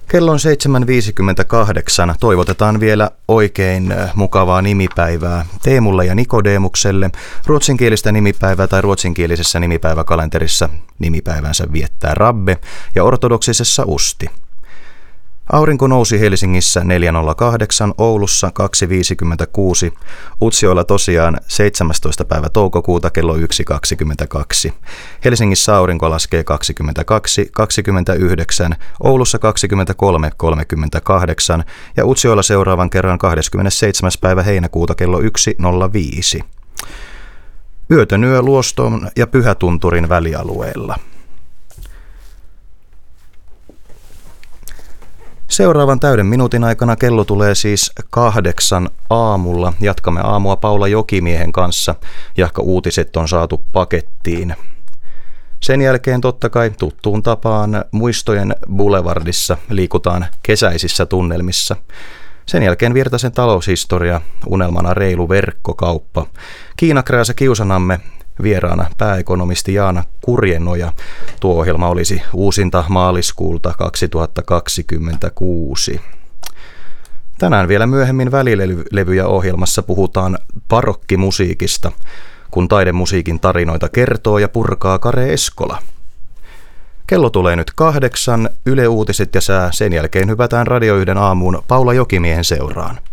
Kello on 7.58. Toivotetaan vielä oikein mukavaa nimipäivää Teemulle ja Nikodeemukselle. Ruotsinkielistä nimipäivää tai ruotsinkielisessä nimipäiväkalenterissa nimipäivänsä viettää Rabbe ja ortodoksisessa Usti. Aurinko nousi Helsingissä 4.08, Oulussa 2.56, Utsjoella tosiaan 17. päivä toukokuuta kello 1.22. Helsingissä aurinko laskee 22.29, Oulussa 23.38 ja Utsjoella seuraavan kerran 27. päivä heinäkuuta kello 1.05. Yötön yö Luoston ja Pyhätunturin välialueella. Seuraavan täyden minuutin aikana kello tulee siis 8 aamulla. Jatkamme aamua Paula Jokimiehen kanssa, jahka uutiset on saatu pakettiin. Sen jälkeen totta kai tuttuun tapaan Muistojen Boulevardissa liikutaan kesäisissä tunnelmissa. Sen jälkeen Virtasen taloushistoria, unelmana reilu verkkokauppa. Kiinakrääsä kiusanamme, vieraana pääekonomisti Jaana Kurjenoja. Tuo ohjelma olisi uusinta maaliskuulta 2026. Tänään vielä myöhemmin välilevyjä ohjelmassa puhutaan barokkimusiikista, kun taidemusiikin tarinoita kertoo ja purkaa Kare Eskola. Kello tulee nyt 8, Yle Uutiset ja sää. Sen jälkeen hypätään Radio 1 aamuun Paula Jokimiehen seuraan.